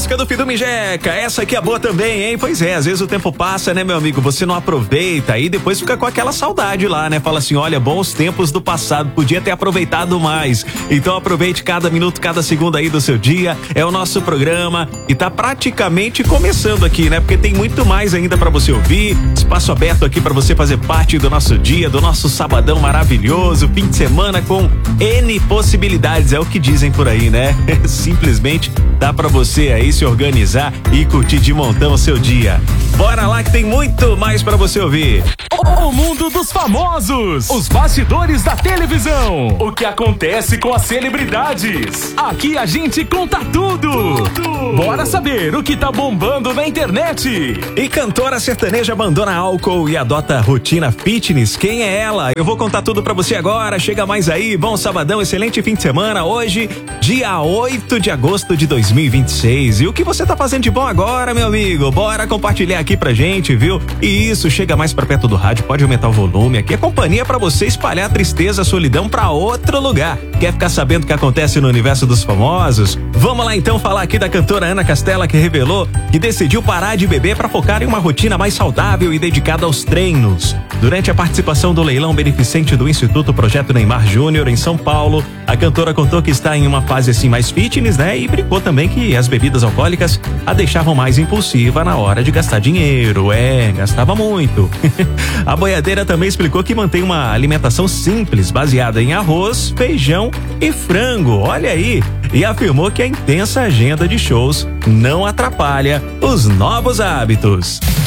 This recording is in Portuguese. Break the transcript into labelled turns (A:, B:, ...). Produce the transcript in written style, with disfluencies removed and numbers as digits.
A: música do Fidu Mijeca, essa aqui é boa também, hein? Pois é, às vezes o tempo passa, né, meu amigo? Você não aproveita e depois fica com aquela saudade lá, né? Fala assim, olha, bons tempos do passado, podia ter aproveitado mais. Então aproveite cada minuto, cada segundo aí do seu dia. É o nosso programa e tá praticamente começando aqui, né? Porque tem muito mais ainda pra você ouvir. Espaço aberto aqui pra você fazer parte do nosso dia, do nosso sabadão maravilhoso, fim de semana com N possibilidades, é o que dizem por aí, né? Simplesmente dá pra você aí se organizar e curtir de montão o seu dia. Bora lá que tem muito mais pra você ouvir.
B: O mundo dos famosos, os bastidores da televisão, o que acontece com as celebridades. Aqui a gente conta tudo. Bora saber o que tá bombando na internet.
A: E cantora sertaneja abandona álcool e adota rotina fitness. Quem é ela? Eu vou contar tudo pra você agora. Chega mais aí, bom sabadão, excelente fim de semana. Hoje, dia 8 de agosto de 2026. E o que você tá fazendo de bom agora, meu amigo? Bora compartilhar aqui pra gente, viu? E isso, chega mais pra perto do rádio, pode aumentar o volume. Aqui é companhia pra você espalhar a tristeza, a solidão pra outro lugar. Quer ficar sabendo o que acontece no universo dos famosos? Vamos lá então falar aqui da cantora Ana Castela, que revelou que decidiu parar de beber pra focar em uma rotina mais saudável e dedicada aos treinos. Durante a participação do leilão beneficente do Instituto Projeto Neymar Júnior em São Paulo, a cantora contou que está em uma fase assim mais fitness, né? E brincou também que as bebidas alcoólicas a deixavam mais impulsiva na hora de gastar dinheiro. Gastava muito. A boiadeira também explicou que mantém uma alimentação simples, baseada em arroz, feijão e frango. Olha aí! E afirmou que a intensa agenda de shows não atrapalha os novos hábitos.